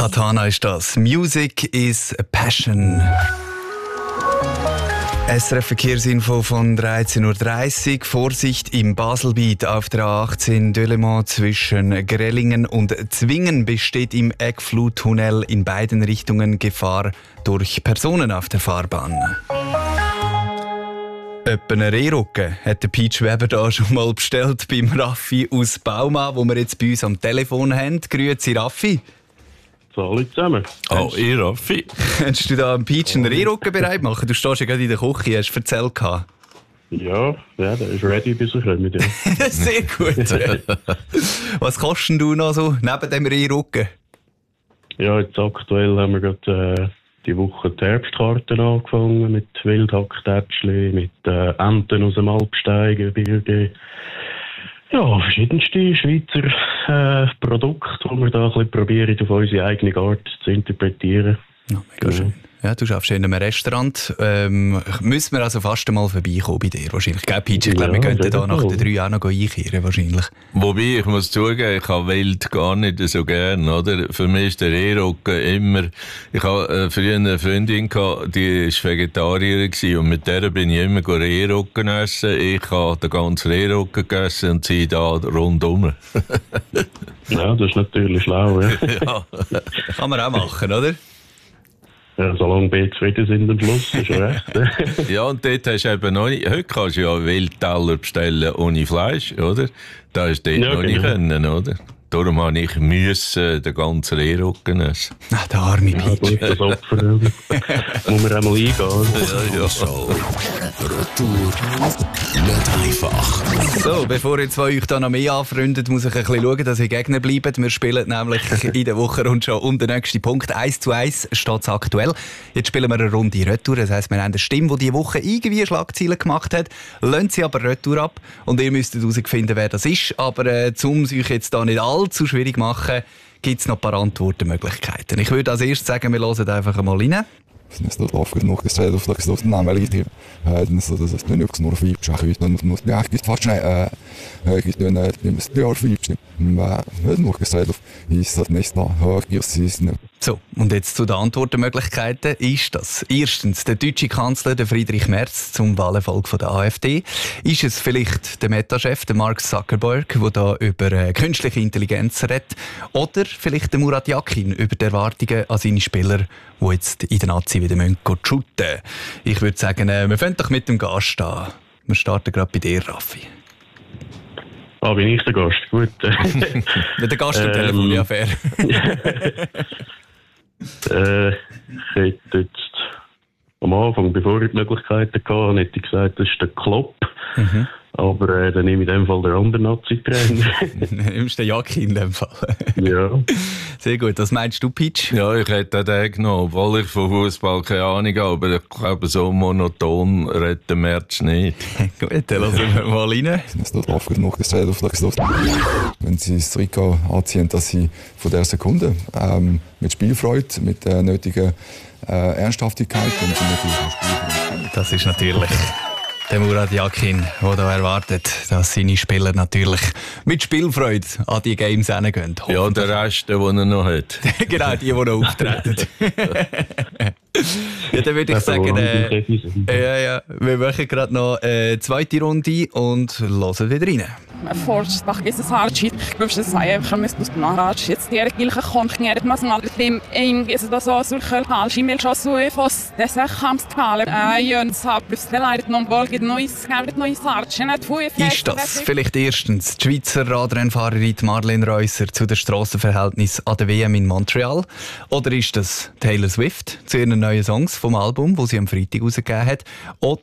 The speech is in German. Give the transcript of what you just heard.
Katana ist das. Music is a passion. SRF Verkehrsinfo von 13.30 Uhr. Vorsicht im Baselbiet auf der A18 Delémont zwischen Grellingen und Zwingen besteht im Eckfluttunnel in beiden Richtungen Gefahr durch Personen auf der Fahrbahn. Etwa eine Rehrucke hat der Peach Weber da schon mal bestellt beim Raffi aus Bauma, wo wir jetzt bei uns am Telefon haben. Grüezi Raffi. Hallo zusammen. Oh, ihr Raffi. Kannst du da am Peach einen Rehrucke bereit machen? Du stehst ja gerade in der Küche, hast du erzählt. Ja, der ist ready, bis wir kommen. Ja. Sehr gut. Was kostet du noch so neben dem Rehrucke? Ja, jetzt aktuell haben wir gerade die Woche die Herbstkarten angefangen mit Wildhacktätschli, mit Enten aus dem Alpsteigebirge. Ja, verschiedenste Schweizer Produkte, die wir da ein bisschen probieren, auf unsere eigene Art zu interpretieren. Ja, mega schön. Ja, du arbeitest in einem Restaurant. Müssen wir also fast einmal vorbeikommen bei dir wahrscheinlich. Gell, Peach? Ich glaube, wir könnten da nach den 3 Jahren noch einkehren wahrscheinlich. Wobei, ich muss zugeben, ich habe Wild gar nicht so gern, oder? Für mich ist der Rehrucke immer... Ich habe früher eine Freundin gehabt, die war Vegetarierin gewesen, und mit der bin ich immer Rehrucken essen. Ich habe den ganzen Rehrucken gegessen und sie da rundum. Ja, das ist natürlich schlau, ja. Ja. Kann man auch machen, oder? Ja, solange wir zufrieden sind am Schluss, ist ja recht. Ja, und dort hast du eben noch nicht... Heute kannst du ja Wildteller bestellen ohne Fleisch, oder? Das hast du dort Ja, noch nicht können, oder? Darum habe ich den ganzen Rehrucken essen. Ach, der arme Ja, Peach. gut, das Opfer muss man einmal eingehen. Ja. Retour nicht einfach. So, bevor ihr zwei euch da noch mehr anfreundet, muss ich ein bisschen schauen, dass ihr Gegner bleibt. Wir spielen nämlich in der Wochenrundschau um den nächsten Punkt. 1:1 steht es aktuell. Jetzt spielen wir eine Runde Retour. Das heisst, wir haben eine Stimme, die diese Woche irgendwie Schlagzeilen gemacht hat, lassen sie aber Retour ab und ihr müsst herausfinden, wer das ist. Aber um es euch jetzt da nicht allzu schwierig machen, gibt es noch ein paar Antwortmöglichkeiten. Ich würde als erstes sagen, wir hören einfach mal rein. Nästa dag nog gestreden of dat is dat naam wel iets hier. Dan is dat nu ook nog vier jaar dan moet ja ik vast zijn ik doe net is jaar vier maar nog gestreden of ist das nächste Mal ist So, und jetzt zu den Antwortmöglichkeiten ist das erstens der deutsche Kanzler der Friedrich Merz zum Wahlerfolg von der AfD. Ist es vielleicht der Meta-Chef, der Mark Zuckerberg, der da über künstliche Intelligenz redet? Oder vielleicht der Murat Yakin über die Erwartungen an seine Spieler, die jetzt in der Nazi wieder shooten müssen? Ich würde sagen, wir fangen doch mit dem Gast an. Wir starten gerade bei dir, Raffi. Ah, bin ich der Gast? Gut. Ja, der Gast am Telefon, ja, fair. Ich hätte jetzt am Anfang, bevor ich die Möglichkeiten hatte, hätte ich gesagt, das ist der Klopp. Mhm. Aber dann nehme ich in dem Fall den anderen Nazi-Trainer. Nimmst den Yakin in dem Fall. Ja. Sehr gut. Was meinst du, Peach? Ja, ich hätte auch den genommen, obwohl ich von Fußball keine Ahnung habe, aber ich glaube, so monoton redet der März nicht. Gut, dann lassen wir mal rein. nästa dag nog gestreden of dat is dat wenn sie das Trikot anziehen, dass sie von der Sekunde mit Spielfreude, mit nötiger Ernsthaftigkeit und natürlich auch Spielfreude. Das ist natürlich der Murat Yakin, der da erwartet, dass seine Spieler natürlich mit Spielfreude an die Games hingehen. Ja, und der Rest, den er noch hat. Genau, die noch auftreten. Ja, dann würde ich sagen, wir machen gerade noch eine zweite Runde und hören wieder rein. Forstdag is het hardship. Dus dat zei je gemist dus naar hardship. Die ilge konflikt met een ander team. Eén is dat zo zulke hals. Je zo zo efos. Dessa hamst kale. Jöns hab plus der leidet non volgit neues. Gabet neues hardship. Net fu Ist das vielleicht erstens die Schweizer Radrennfahrerin Marlene Reusser zu den Strassenverhältnissen an der WM in Montreal? Oder ist das Taylor Swift zu ihren neuen Songs vom Album, das sie am Freitag rausgegeben hat? Oder